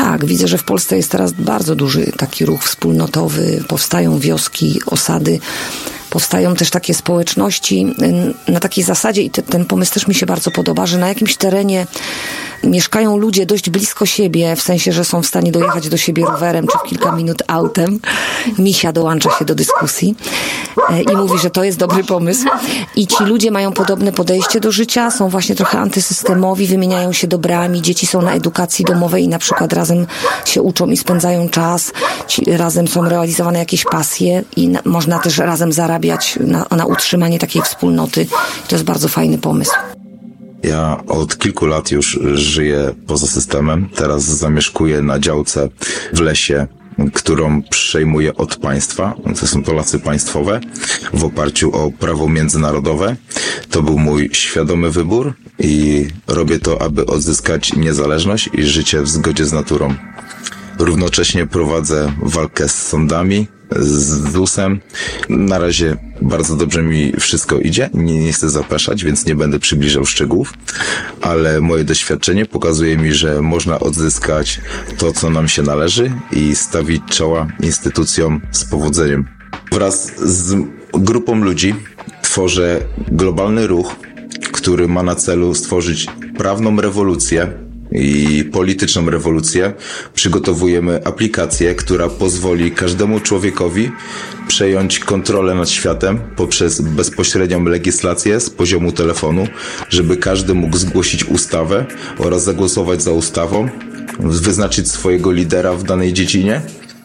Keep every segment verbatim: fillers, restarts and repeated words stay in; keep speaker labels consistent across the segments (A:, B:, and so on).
A: Tak, widzę, że w Polsce jest teraz bardzo duży taki ruch wspólnotowy, powstają wioski, osady, powstają też takie społeczności na takiej zasadzie i te, ten pomysł też mi się bardzo podoba, że na jakimś terenie mieszkają ludzie dość blisko siebie, w sensie, że są w stanie dojechać do siebie rowerem czy w kilka minut autem. Misia dołącza się do dyskusji i mówi, że to jest dobry pomysł. I ci ludzie mają podobne podejście do życia, są właśnie trochę antysystemowi, wymieniają się dobrami, dzieci są na edukacji domowej i na przykład razem się uczą i spędzają czas, ci, razem są realizowane jakieś pasje i na, można też razem zarabiać na, na utrzymanie takiej wspólnoty. To jest bardzo fajny pomysł.
B: Ja od kilku lat już żyję poza systemem. Teraz zamieszkuję na działce w lesie, którą przejmuję od państwa. To są to lasy państwowe w oparciu o prawo międzynarodowe. To był mój świadomy wybór i robię to, aby odzyskać niezależność i życie w zgodzie z naturą. Równocześnie prowadzę walkę z sądami, z Z U S-em. Na razie bardzo dobrze mi wszystko idzie. Nie, nie chcę zapeszać, więc nie będę przybliżał szczegółów, ale moje doświadczenie pokazuje mi, że można odzyskać to, co nam się należy i stawić czoła instytucjom z powodzeniem. Wraz z grupą ludzi tworzę globalny ruch, który ma na celu stworzyć prawną rewolucję i polityczną rewolucję. Przygotowujemy aplikację, która pozwoli każdemu człowiekowi przejąć kontrolę nad światem poprzez bezpośrednią legislację z poziomu telefonu, żeby każdy mógł zgłosić ustawę oraz zagłosować za ustawą, wyznaczyć swojego lidera w danej dziedzinie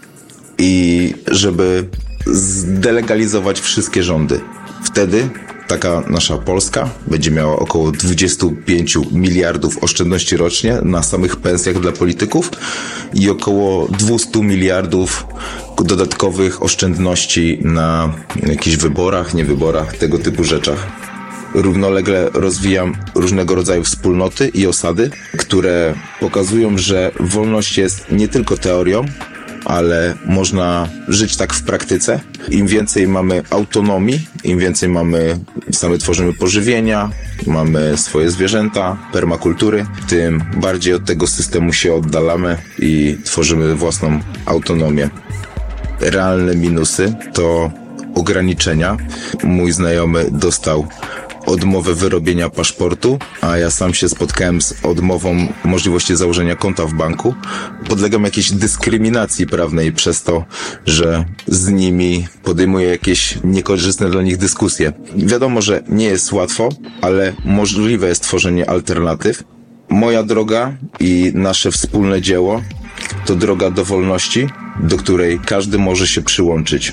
B: i żeby zdelegalizować wszystkie rządy. Wtedy taka nasza Polska będzie miała około dwadzieścia pięć miliardów oszczędności rocznie na samych pensjach dla polityków i około dwieście miliardów dodatkowych oszczędności na jakichś wyborach, niewyborach, tego typu rzeczach. Równolegle rozwijam różnego rodzaju wspólnoty i osady, które pokazują, że wolność jest nie tylko teorią, ale można żyć tak w praktyce. Im więcej mamy autonomii, im więcej mamy, same tworzymy pożywienia, mamy swoje zwierzęta, permakultury, tym bardziej od tego systemu się oddalamy i tworzymy własną autonomię. Realne minusy to ograniczenia. Mój znajomy dostał odmowę wyrobienia paszportu, a ja sam się spotkałem z odmową możliwości założenia konta w banku. Podlegam jakiejś dyskryminacji prawnej przez to, że z nimi podejmuję jakieś niekorzystne dla nich dyskusje. Wiadomo, że nie jest łatwo, ale możliwe jest tworzenie alternatyw. Moja droga i nasze wspólne dzieło to droga do wolności, do której każdy może się przyłączyć.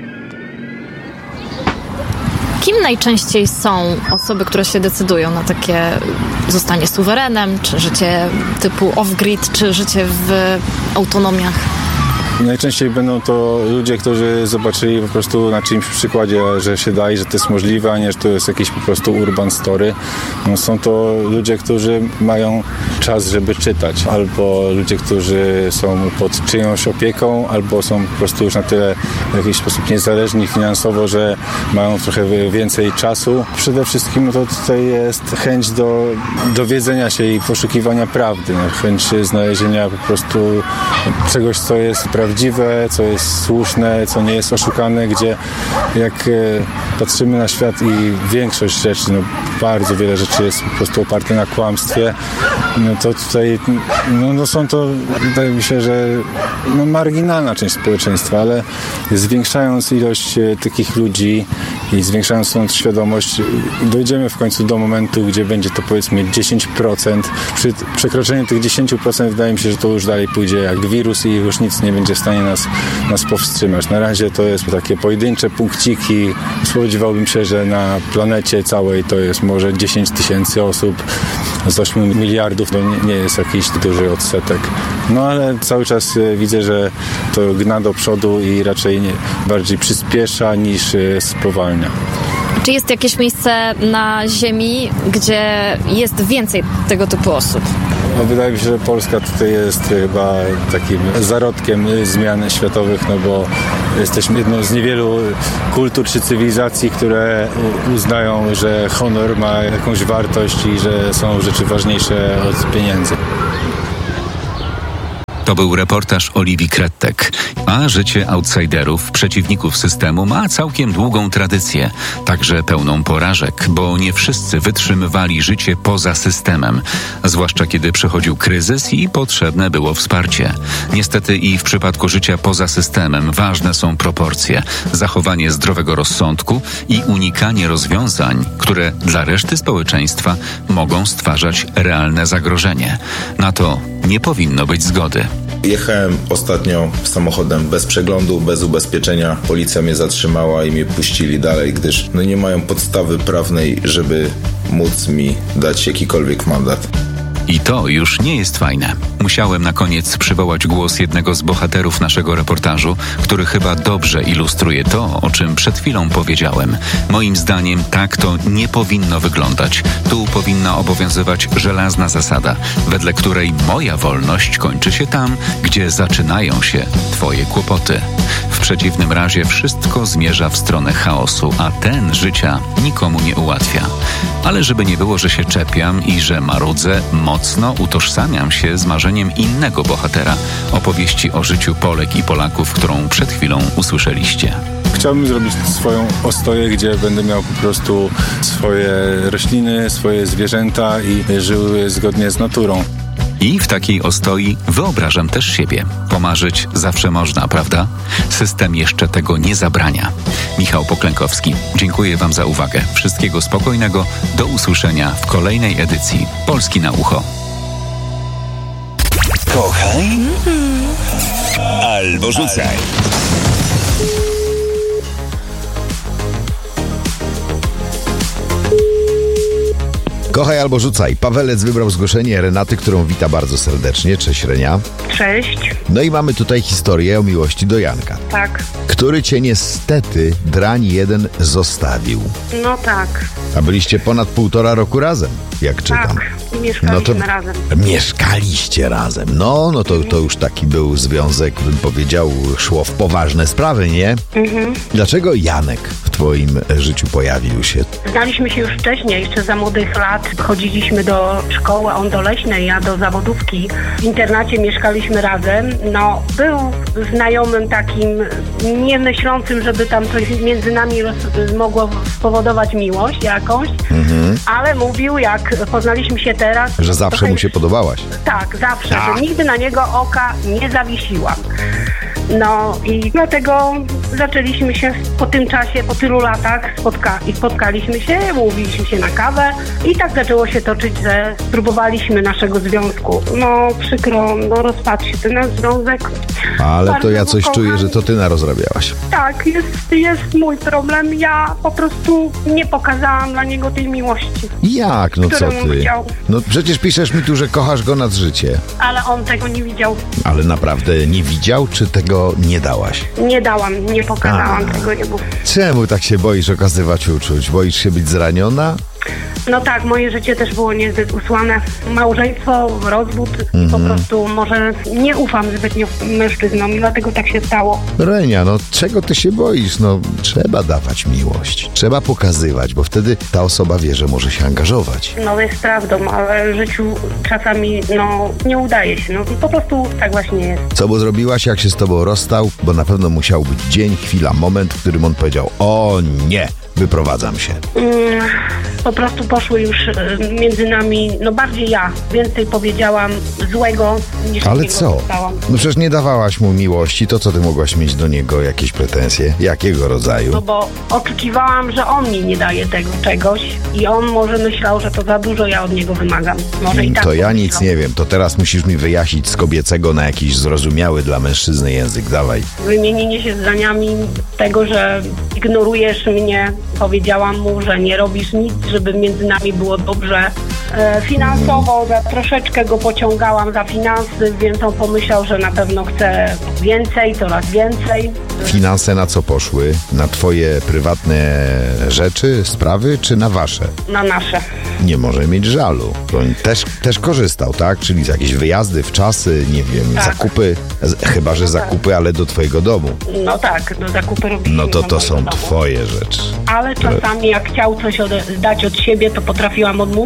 C: Kim najczęściej są osoby, które się decydują na takie zostanie suwerenem, czy życie typu off-grid, czy życie w autonomiach?
D: Najczęściej będą to ludzie, którzy zobaczyli po prostu na czyimś przykładzie, że się da i że to jest możliwe, a nie, że to jest jakiś po prostu urban story. No, są to ludzie, którzy mają czas, żeby czytać, albo ludzie, którzy są pod czyjąś opieką, albo są po prostu już na tyle w jakiś sposób niezależni finansowo, że mają trochę więcej czasu. Przede wszystkim to tutaj jest chęć do dowiedzenia się i poszukiwania prawdy, no, chęć znalezienia po prostu czegoś, co jest prawdziwe, prawdziwe, co jest słuszne, co nie jest oszukane, gdzie jak e, patrzymy na świat i większość rzeczy, no bardzo wiele rzeczy jest po prostu oparte na kłamstwie, no to tutaj no, no są to, wydaje mi się, że no, marginalna część społeczeństwa, ale zwiększając ilość e, takich ludzi i zwiększając tą świadomość, dojdziemy w końcu do momentu, gdzie będzie to powiedzmy dziesięć procent. Przy przekroczeniu tych dziesięć procent wydaje mi się, że to już dalej pójdzie jak wirus i już nic nie będzie w stanie nas, nas powstrzymać. Na razie to jest takie pojedyncze punkciki. Spodziewałbym się, że na planecie całej to jest może dziesięć tysięcy osób z ośmiu miliardów. To nie, nie jest jakiś duży odsetek. No ale cały czas widzę, że to gna do przodu i raczej nie, bardziej przyspiesza niż spowalnia.
C: Czy jest jakieś miejsce na Ziemi, gdzie jest więcej tego typu osób?
D: No, wydaje mi się, że Polska tutaj jest chyba takim zarodkiem zmian światowych, no bo jesteśmy jedną z niewielu kultur czy cywilizacji, które uznają, że honor ma jakąś wartość i że są rzeczy ważniejsze od pieniędzy.
E: To był reportaż Oliwii Krettek. A życie outsiderów, przeciwników systemu ma całkiem długą tradycję, także pełną porażek, bo nie wszyscy wytrzymywali życie poza systemem, zwłaszcza kiedy przychodził kryzys i potrzebne było wsparcie. Niestety i w przypadku życia poza systemem ważne są proporcje, zachowanie zdrowego rozsądku i unikanie rozwiązań, które dla reszty społeczeństwa mogą stwarzać realne zagrożenie. Na to nie powinno być zgody.
B: Jechałem ostatnio samochodem bez przeglądu, bez ubezpieczenia. Policja mnie zatrzymała i mnie puścili dalej, gdyż no nie mają podstawy prawnej, żeby móc mi dać jakikolwiek mandat.
E: I to już nie jest fajne. Musiałem na koniec przywołać głos jednego z bohaterów naszego reportażu, który chyba dobrze ilustruje to, o czym przed chwilą powiedziałem. Moim zdaniem tak to nie powinno wyglądać. Tu powinna obowiązywać żelazna zasada, wedle której moja wolność kończy się tam, gdzie zaczynają się twoje kłopoty. W przeciwnym razie wszystko zmierza w stronę chaosu, a ten życia nikomu nie ułatwia. Ale żeby nie było, że się czepiam i że marudzę, mocno utożsamiam się z marzeniem innego bohatera opowieści o życiu Polek i Polaków, którą przed chwilą usłyszeliście.
D: Chciałbym zrobić swoją ostoję, gdzie będę miał po prostu swoje rośliny, swoje zwierzęta i żyły zgodnie z naturą.
E: I w takiej ostoi wyobrażam też siebie. Pomarzyć zawsze można, prawda? System jeszcze tego nie zabrania. Michał Poklękowski, dziękuję wam za uwagę. Wszystkiego spokojnego, do usłyszenia w kolejnej edycji Polski na ucho.
F: Kochaj albo rzucaj.
G: Kochaj albo rzucaj. Pawelec wybrał zgłoszenie Renaty, którą wita bardzo serdecznie. Cześć, Renia.
H: Cześć.
G: No i mamy tutaj historię o miłości do Janka.
H: Tak.
G: Który cię niestety drań jeden zostawił.
H: No tak.
G: A byliście ponad półtora roku razem, jak czytam.
H: Tak. I mieszkaliśmy
G: no to
H: razem.
G: Mieszkaliście razem. No, no to, to już taki był związek, bym powiedział, szło w poważne sprawy, nie? Mhm. Dlaczego Janek w twoim życiu pojawił się?
H: Znaliśmy się już wcześniej, jeszcze za młodych lat. Chodziliśmy do szkoły, on do leśnej, ja do zawodówki. W internacie mieszkaliśmy razem. No, był znajomym takim, nie myślącym, żeby tam coś między nami roz, mogło spowodować miłość jakąś, mhm. ale mówił, jak poznaliśmy się teraz...
G: Że zawsze trochę... mu się podobałaś.
H: Tak, zawsze, A. że nigdy na niego oka nie zawiesiłam. No i dlatego zaczęliśmy się po tym czasie, po tylu latach spotka- i spotkaliśmy się, mówiliśmy się na kawę i tak zaczęło się toczyć, że spróbowaliśmy naszego związku. No przykro, no rozpadł się ten nasz związek.
G: Ale
H: Bardzo
G: to ja coś
H: kocham.
G: czuję, że to ty narozrabiałaś.
H: Tak, jest, jest mój problem. Ja po prostu nie pokazałam dla niego tej miłości.
G: Jak? No co ty?
H: Chciał.
G: No przecież piszesz mi tu, że kochasz go nad życie.
H: Ale on tego nie widział.
G: Ale naprawdę nie widział, czy tego nie dałaś?
H: Nie dałam, nie pokazałam A. tego jemu.
G: Czemu tak się boisz okazywać uczuć? Boisz się być zraniona?
H: No tak, moje życie też było niezbyt usłane. Małżeństwo, rozwód, mm-hmm. po prostu może nie ufam zbytnio mężczyznom i dlatego tak się stało.
G: Renia, no czego ty się boisz? No trzeba dawać miłość. Trzeba pokazywać, bo wtedy ta osoba wie, że może się angażować.
H: No jest prawdą, ale w życiu czasami no nie udaje się. No po prostu tak właśnie jest.
G: Co by zrobiłaś, jak się z tobą rozstał? Bo na pewno musiał być dzień, chwila, moment, w którym on powiedział: o nie, wyprowadzam się.
H: Mm, po prostu poszły już między nami, no bardziej ja. Więcej powiedziałam złego niż
G: Ale co? Dostałam. No przecież nie dawałaś mu miłości, to co ty mogłaś mieć do niego? Jakieś pretensje? Jakiego rodzaju?
H: No bo oczekiwałam, że on mi nie daje tego czegoś i on może myślał, że to za dużo ja od niego wymagam. Może i tak
G: to ja
H: pomyślał.
G: Nic nie wiem. To teraz musisz mi wyjaśnić z kobiecego na jakiś zrozumiały dla mężczyzny język. Dawaj.
H: Wymienienie się zdaniami tego, że ignorujesz mnie. Powiedziałam mu, że nie robisz nic, żeby między nami było dobrze e, finansowo, że troszeczkę go pociągałam za finanse, więc on pomyślał, że na pewno chce więcej, coraz więcej.
G: Finanse na co poszły? Na twoje prywatne rzeczy, sprawy, czy na wasze?
H: Na nasze.
G: Nie może mieć żalu. To też, też korzystał, tak? Czyli z jakieś wyjazdy w czasy, nie wiem, tak. zakupy, chyba że no zakupy, tak. ale do twojego domu.
H: No tak, do zakupy robiliśmy.
G: No to to są
H: domu.
G: twoje rzeczy.
H: Ale czasami jak chciał coś od, dać od siebie, to potrafiłam odmówić i chciałam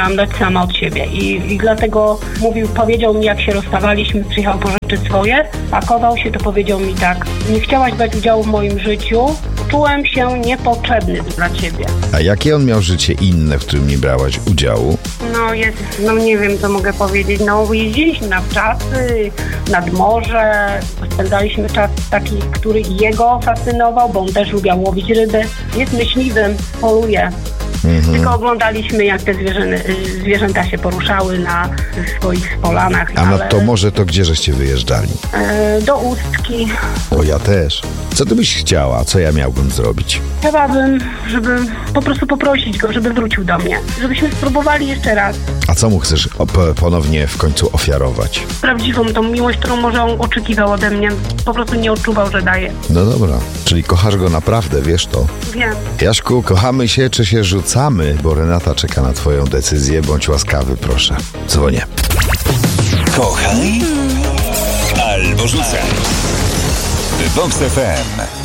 H: musiałam dać sama od siebie i, i dlatego mówił, powiedział mi, jak się rozstawaliśmy, przyjechał po rzeczy swoje, pakował się, to powiedział mi tak: nie chciałaś brać udziału w moim życiu, czułem się niepotrzebny dla ciebie.
G: A jakie on miał życie inne, w którym nie brałaś udziału?
H: No jest, no nie wiem, co mogę powiedzieć, no jeździliśmy na wczasy, nad morze, spędzaliśmy czas taki, który jego fascynował, bo on też lubiał łowić ryby, jest myśliwym, poluje. Mhm. Tylko oglądaliśmy, jak te zwierzę, zwierzęta się poruszały na swoich polanach.
G: A ale... na to może to gdzie żeście wyjeżdżali?
H: E, do Ustki.
G: O, ja też. Co ty byś chciała? Co ja miałbym zrobić?
H: Chciałabym, żeby po prostu poprosić go, żeby wrócił do mnie. Żebyśmy spróbowali jeszcze raz.
G: A co mu chcesz op- ponownie w końcu ofiarować?
H: Prawdziwą tą miłość, którą może on oczekiwał ode mnie. Po prostu nie odczuwał, że daje.
G: No dobra. Czyli kochasz go naprawdę, wiesz to?
H: Wiem.
G: Jaszku, kochamy się czy się rzucamy? Bo Renata czeka na twoją decyzję. Bądź łaskawy, proszę. Dzwonię.
F: Kochaj albo rzucaj. Vox F M.